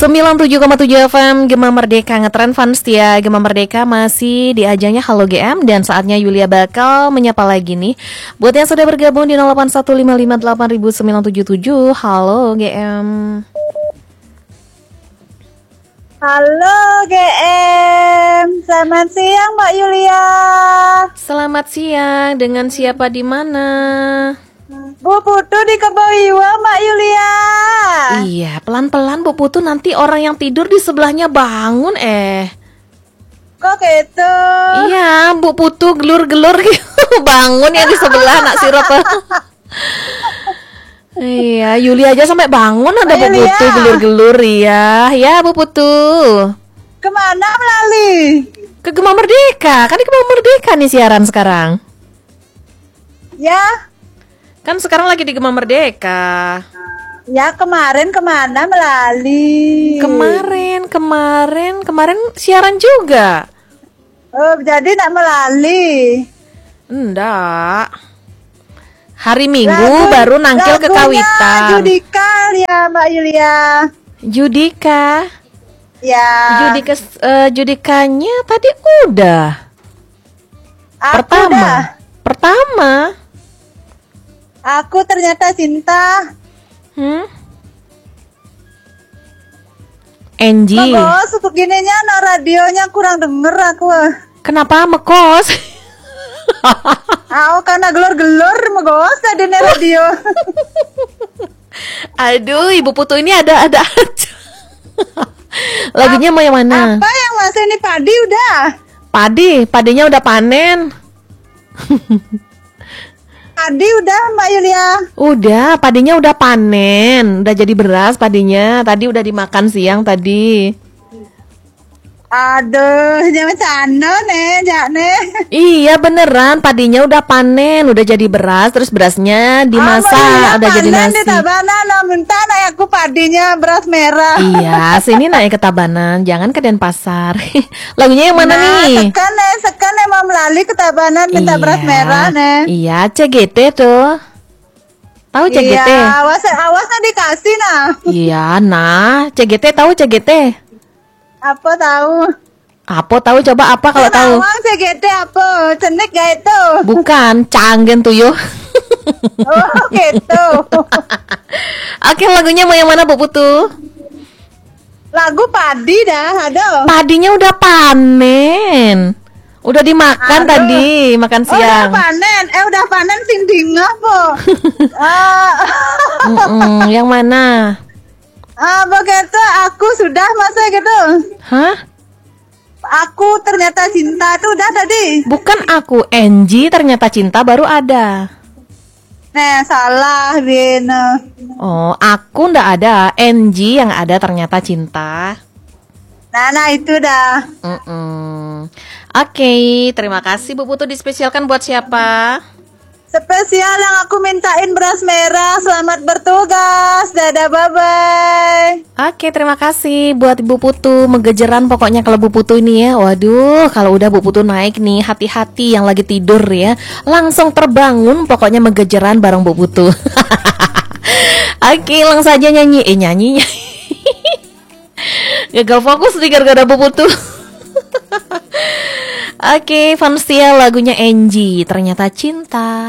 97,7 FM Gema Merdeka ngetren fans setia Gema Merdeka masih di ajangnya Halo GM dan saatnya Yulia bakal menyapa lagi nih. Buat yang sudah bergabung di 0815580977. Halo GM. Halo GM. Selamat siang Mbak Yulia. Selamat siang. Dengan siapa di mana? Bu Putu di Keboiwa Mbak Yulia. Iya, pelan-pelan Bu Putu, nanti orang yang tidur di sebelahnya bangun Kok gitu? Iya, Bu Putu gelur-gelur gitu. Bangun yang di sebelah nak sirup. Iya, Yuli aja sampai bangun ada Bu Putu gelur-gelur ya. Ya Bu Putu. Kemana melalui? Ke Gema Merdeka. Kan di Gema Merdeka nih siaran sekarang. Ya. Kan sekarang lagi di Gema Merdeka. Ya kemarin kemana melalui? Kemarin siaran juga. Oh jadi nak melalui? Enggak. Hari Minggu baru nangkil ke Kawitan. Judika ya Mbak Yulia. Judika. Ya. Judikanya tadi udah. Pertama. Aku ternyata cinta. Angie. Bos, begininya no radionya kurang denger aku. Kenapa mekos? Karena gelor-gelor megos tadi nih radio. Aduh, Ibu Putu ini ada aja. Lagunya mau yang mana? Apa yang masih ini padi udah? Padinya udah panen. Padi udah Mbak Yulia. Udah, padinya udah panen, udah jadi beras padinya. Tadi udah dimakan siang tadi. Aduh, jangan cano nih, Iya beneran, padinya udah panen, udah jadi beras, terus berasnya dimasak, udah jadi nasi. Di Tabanan, minta naik aku padinya beras merah. Iya, sini naik ke Tabanan, jangan ke Denpasar. Lagunya yang mana nih? Sekan mau melalui ke Tabanan minta beras merah nih. Iya, CGT tuh. Tahu CGT? Iya, awasnya dikasih nah. Iya, nah, CGT tahu CGT? Apa tahu? Apa tahu, coba apa kalau tahu? Awang CGT apa? Cenik gak itu? Bukan, canggen tuh yo. Oh gitu. Oke, lagunya mau yang mana Bu Putu? Lagu padi dah, ada. Padinya udah panen. Udah dimakan tadi, makan siang. Udah panen sing dingah po. Yang mana? Begitu aku sudah masa gitu. Hah? Aku ternyata cinta tuh udah tadi. Bukan aku, Angie ternyata cinta baru ada. Nah, salah Bin. Oh, aku ndak ada, Angie yang ada ternyata cinta. Nah itu dah. Oke, terima kasih Bu Putu, dispesialkan buat siapa? Spesial yang aku mintain beras merah. Selamat bertugas. Dadah, bye-bye. Oke, terima kasih buat Ibu Putu. Megejeran pokoknya kalau Bu Putu ini ya. Waduh, kalau udah Bu Putu naik nih, hati-hati yang lagi tidur ya. Langsung terbangun, pokoknya megejeran bareng Bu Putu. Oke, langsung saja nyanyi. Gagal fokus nih gara-gara Bu Putu. Oke, fans setia lagunya Angie ternyata cinta.